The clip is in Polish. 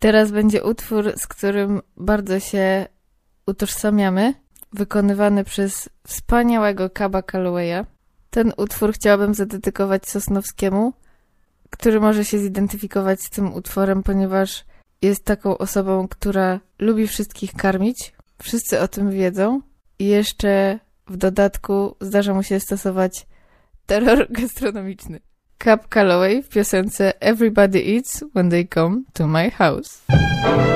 Teraz będzie utwór, z którym bardzo się utożsamiamy, wykonywany przez wspaniałego Caba Callowaya. Ten utwór chciałabym zadedykować Sosnowskiemu, który może się zidentyfikować z tym utworem, ponieważ jest taką osobą, która lubi wszystkich karmić. Wszyscy o tym wiedzą i jeszcze w dodatku zdarza mu się stosować terror gastronomiczny. Cab Calloway w piosence Everybody Eats When They Come to My House.